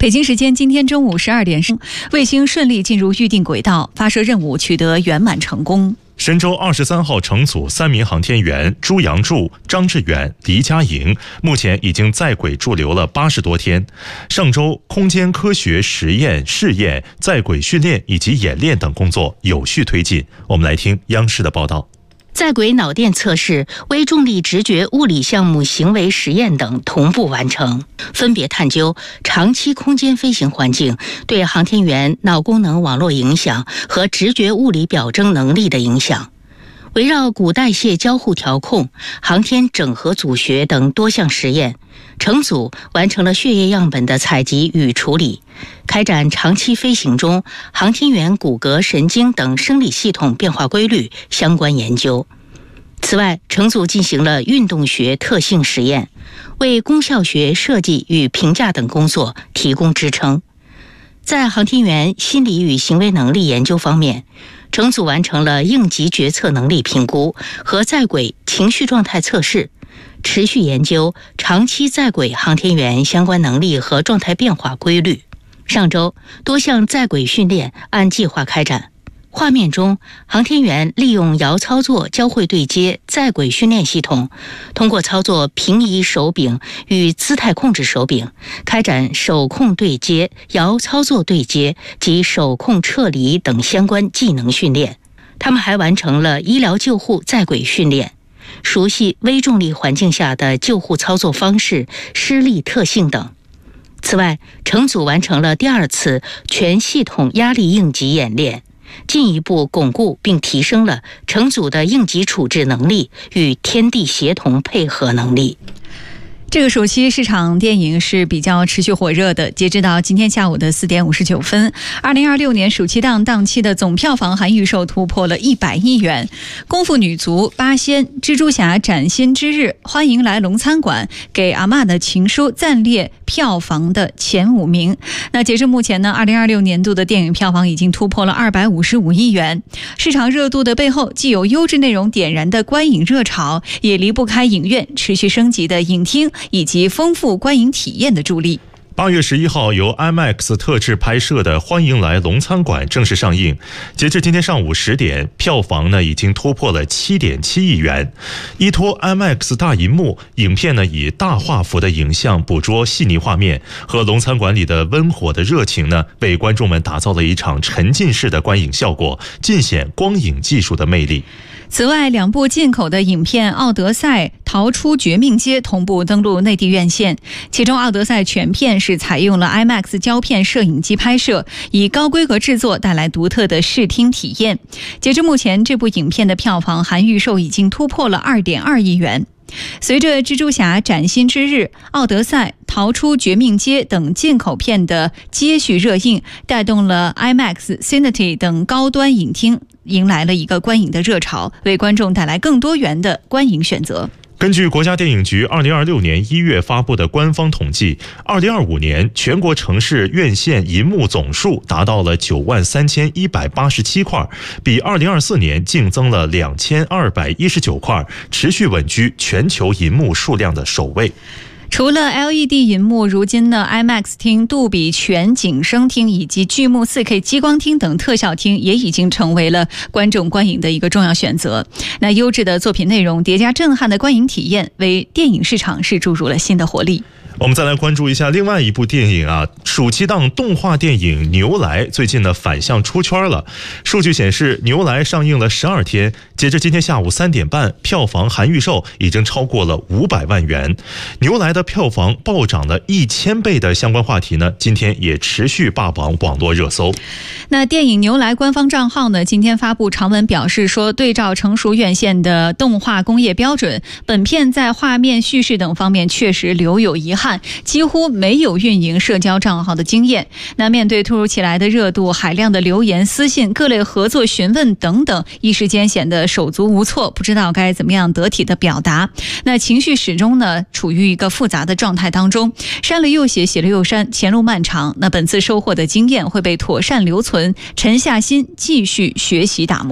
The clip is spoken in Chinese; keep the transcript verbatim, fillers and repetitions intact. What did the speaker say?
北京时间今天中午十二点，卫星顺利进入预定轨道，发射任务取得圆满成功。 神舟二十三号乘组三名航天员朱杨柱、张志远、黎佳莹目前已经在轨驻留了八十多天。上周空间科学实验、试验、在轨训练以及演练等工作有序推进。我们来听央视的报道。 在轨脑电测试、微重力直觉物理项目行为实验等同步完成，分别探究长期空间飞行环境对航天员脑功能网络影响和直觉物理表征能力的影响。围绕骨代谢交互调控、航天整合组学等多项实验，乘组完成了血液样本的采集与处理，开展长期飞行中航天员骨骼、神经等生理系统变化规律相关研究。此外，乘组进行了运动学特性实验，为功效学设计与评价等工作提供支撑。在航天员心理与行为能力研究方面，乘组完成了应急决策能力评估和在轨情绪状态测试，持续研究长期在轨航天员相关能力和状态变化规律。上周，多项在轨训练按计划开展。画面中，航天员利用遥操作交会对接在轨训练系统，通过操作平移手柄与姿态控制手柄，开展手控对接、遥操作对接及手控撤离等相关技能训练。他们还完成了医疗救护在轨训练，熟悉微重力环境下的救护操作方式、施力特性等。此外，乘组完成了第二次全系统压力应急演练，进一步巩固并提升了乘组的应急处置能力与天地协同配合能力。 这个暑期市场电影是比较持续火热的。截止到今天下午的四点五十九分，二零二六年暑期档档期的总票房含预售突破了一百亿元。功夫女足、八仙、蜘蛛侠崭新之日、欢迎来龙餐馆、给阿嬷的情书暂列票房的前五名。那截至目前呢，二零二六年度的电影票房已经突破了二百五十五亿元。市场热度的背后，既有优质内容点燃的观影热潮，也离不开影院持续升级的影厅以及丰富观影体验的助力。 八月十一号，由 IMAX 特制拍摄的《欢迎来龙餐馆》正式上映。截至今天上午十点，票房呢已经突破了七点七亿元。依托 IMAX 大银幕，影片呢以大画幅的影像捕捉细腻画面和龙餐馆里的温火的热情呢，为观众们打造了一场沉浸式的观影效果，尽显光影技术的魅力。 此外，两部进口的影片《奥德赛》《逃出绝命街》同步登陆内地院线，其中《奥德赛》全片是采用了 IMAX 胶片摄影机拍摄，以高规格制作带来独特的视听体验。截至目前，这部影片的票房含预售已经突破了 二点二亿元。随着蜘蛛侠崭新之日、奥德赛、逃出绝命街等进口片的接续热映，带动了 IMAX、Cinity 等高端影厅迎来了一个观影的热潮，为观众带来更多元的观影选择。 根据国家电影局二零二六年一月发布的官方统计，二零二五年全国城市院线银幕总数达到了九万三千一百八十七块，比二零二四年净增了两千二百一十九块，持续稳居全球银幕数量的首位。 除了 L E D 银幕，如今的 IMAX 厅、杜比全景声厅以及巨幕 四K 激光厅等特效厅也已经成为了观众观影的一个重要选择。那优质的作品内容叠加震撼的观影体验，为电影市场是注入了新的活力。 我们再来关注一下另外一部电影啊，暑期档动画电影《牛来》最近呢反向出圈了。数据显示，《牛来》上映了十二天，截至今天下午三点半，票房含预售已经超过了五百万元。《牛来》的票房暴涨了一千倍的相关话题呢，今天也持续霸榜网络热搜。 那电影《牛来》官方账号呢，今天发布长文表示说，对照成熟院线的动画工业标准，本片在画面、叙事等方面确实留有遗憾。几乎没有运营社交账号的经验。那面对突如其来的热度、海量的留言、私信、各类合作询问等等，一时间显得手足无措，不知道该怎么样得体的表达。那情绪始终呢处于一个复杂的状态当中，删了又写，写了又删，前路漫长。那本次收获的经验会被妥善留存，沉下心继续学习打磨。